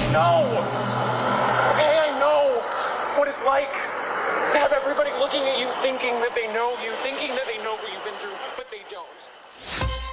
know. Okay, I know what it's like to have everybody looking at you thinking that they know you, thinking that they know what you've been through, but they don't.